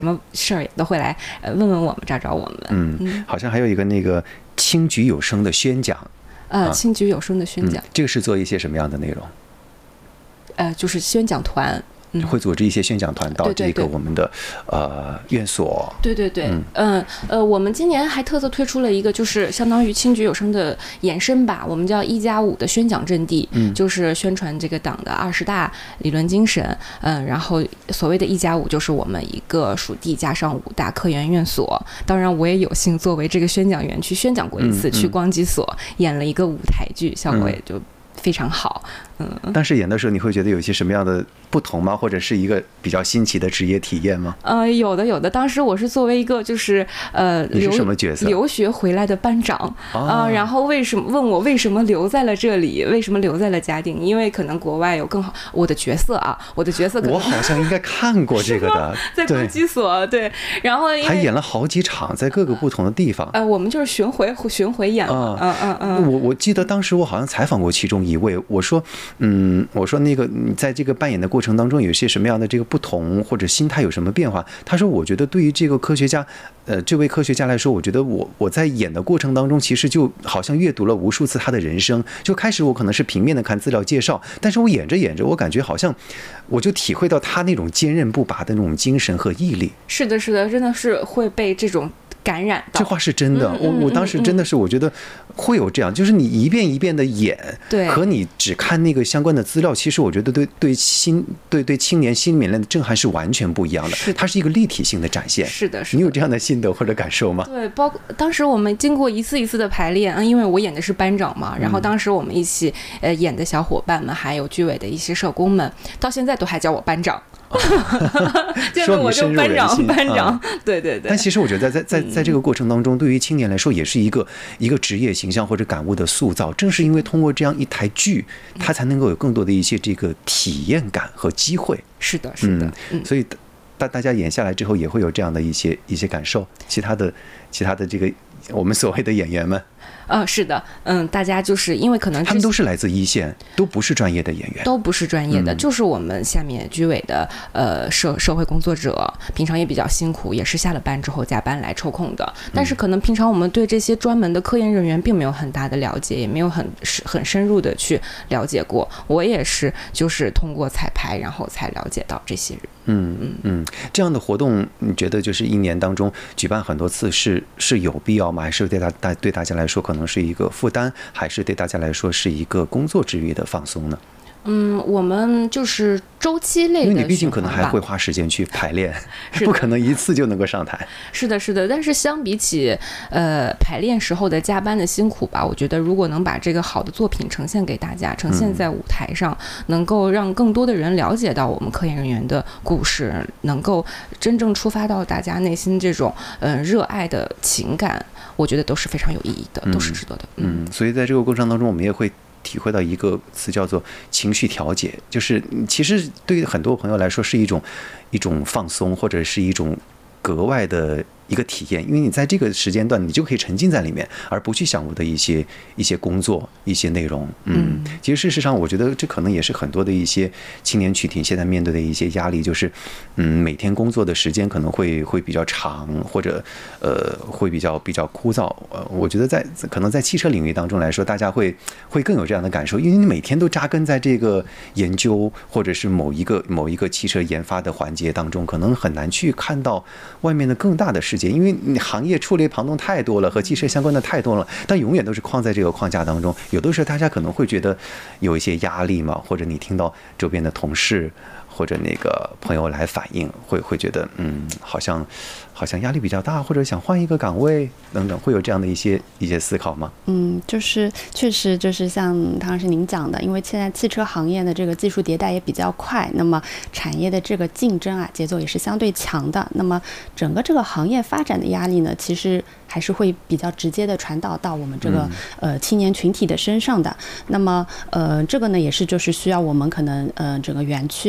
什么事儿也都会来问问我们，找我们。 好像还有一个那个青桔有声的宣讲， 青桔有声的宣讲， 这个是做一些什么样的内容？ 就是宣讲团。 会组织一些宣讲团到这个我们的院所。 对，我们今年还特色推出了一个，就是相当于青桔有声的延伸吧，我们叫1+5的宣讲阵地，就是宣传这个党的20大理论精神。然后所谓的1+5就是我们一个属地加上5大科研院所。当然，我也有幸作为这个宣讲员去宣讲过一次，去光机所演了一个舞台剧，效果也就非常好。 当时演的时候，你会觉得有一些什么样的不同吗？或者是一个比较新奇的职业体验吗？ 有的。当时我是作为一个就是你是什么角色？ 留学回来的班长然后问我为什么留在了这里，为什么留在了嘉定？因为可能国外有更好。我的角色可能我好像应该看过这个的， 在光机所对，然后还演了好几场，在各个不同的地方。 我们就是巡回演了。 我记得当时我好像采访过其中一位，我说那个你在这个扮演的过程当中有些什么样的这个不同，或者心态有什么变化？他说，我觉得对于这个科学家，这位科学家来说，我觉得我在演的过程当中，其实就好像阅读了无数次他的人生。就开始我可能是平面的看资料介绍，但是我演着，我感觉好像我就体会到他那种坚韧不拔的那种精神和毅力。 是的，真的是会被这种感染到。 这话是真的，我当时真的是我觉得会有这样，就是你一遍一遍的演， 对， 和你只看那个相关的资料，其实我觉得对青年心里面的震撼是完全不一样的，它是一个立体性的展现。 是的， 你有这样的心得或者感受吗？ 对，包括当时我们经过一次一次的排练，因为我演的是班长嘛，然后当时我们一起演的小伙伴们，还有居委的一些社工们，到现在都还叫我班长。就是我就班长，对。 但其实我觉得在这个过程当中，对于青年来说，也是一个职业形象或者感悟的塑造。正是因为通过这样一台剧，它才能够有更多的一些这个体验感和机会。 是的， 所以大家演下来之后，也会有这样的一些感受。其他的这个我们所谓的演员们。 是的，大家就是因为可能他们都是来自一线，都不是专业的演员， 都不是专业的，就是我们下面居委的社会工作者，平常也比较辛苦，也是下了班之后加班来抽空的。但是可能平常我们对这些专门的科研人员并没有很大的了解，也没有很深入的去了解过。我也是就是通过彩排，然后才了解到这些人。 这样的活动，你觉得就是一年当中举办很多次是有必要吗？还是对大家来说可能是一个负担，还是对大家来说是一个工作之余的放松呢？ 我们就是周期类的， 因为你毕竟可能还会花时间去排练，不可能一次就能够上台。 是的，但是相比起排练时候的加班的辛苦吧，我觉得如果能把这个好的作品呈现给大家，呈现在舞台上，能够让更多的人了解到我们科研人员的故事，能够真正触发到大家内心这种热爱的情感，我觉得都是非常有意义的，都是值得的。 所以在这个过程当中，我们也会体会到一个词叫做情绪调节，就是其实对于很多朋友来说是一种放松，或者是一种格外的一个体验，因为你在这个时间段你就可以沉浸在里面，而不去想我的一些工作一些内容。其实事实上我觉得这可能也是很多的一些青年群体现在面对的一些压力，就是每天工作的时间可能会比较长，或者会比较枯燥。我觉得可能在汽车领域当中来说，大家会更有这样的感受，因为你每天都扎根在这个研究或者是某一个汽车研发的环节当中，可能很难去看到外面的更大的世界，因为你行业触类旁通太多了，和汽车相关的太多了，但永远都是框在这个框架当中。有的时候大家可能会觉得有一些压力嘛，或者你听到周边的同事或者那个朋友来反映，会觉得好像压力比较大，或者想换一个岗位等等，会有这样的一些思考吗？ 就是确实就是像唐老师您讲的，因为现在汽车行业的这个技术迭代也比较快，那么产业的这个竞争节奏也是相对强的，那么整个这个行业发展的压力呢，其实还是会比较直接的传导到我们这个青年群体的身上的。那么这个呢也是就是需要我们可能整个园区我们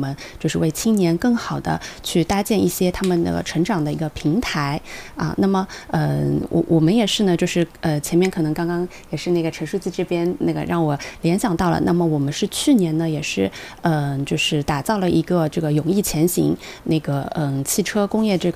们就是为青年更好的去搭建一些他们的成长的一个平台啊。那么我们也是呢，就是前面可能刚刚也是那个陈书记这边那个让我联想到了，那么我们是去年呢也是就是打造了一个这个永毅前行那个汽车工业这个